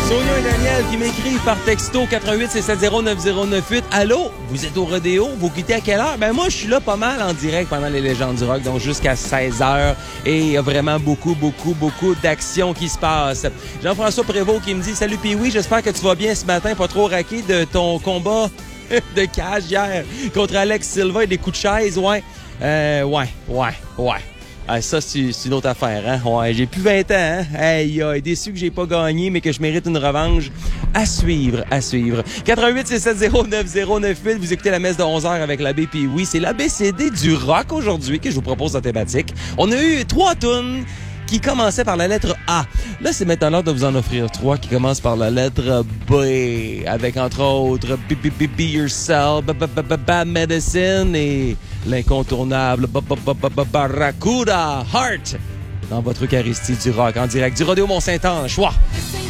Sonia et Daniel qui m'écrivent par texto 88-670-9098. Allô, vous êtes au rodéo? Vous quittez à quelle heure? Ben moi, je suis là pas mal en direct pendant les légendes du rock, donc jusqu'à 16h. Et il y a vraiment beaucoup d'actions qui se passent. Jean-François Prévost qui me dit « Salut Pee-Wee, j'espère que tu vas bien ce matin, pas trop raqué de ton combat de cage hier contre Alex Silva et des coups de chaise. Ouais. Ah, ça, c'est une autre affaire, hein? Ouais, j'ai plus 20 ans, hein? Hey, déçu que j'ai pas gagné, mais que je mérite une revanche. À suivre. 88-670-9098. Vous écoutez la messe de 11h avec l'abbé Pee-Wee. C'est l'ABCD du rock aujourd'hui que je vous propose en thématique. On a eu 3 tunes qui commençaient par la lettre A. Là, c'est maintenant l'heure de vous en offrir 3 qui commencent par la lettre B. Avec, entre autres, Be Yourself, Bad Medicine et l'incontournable Barracuda Heart dans votre Eucharistie du rock en direct du Rodéo Mont-Saint-Ange. Choix!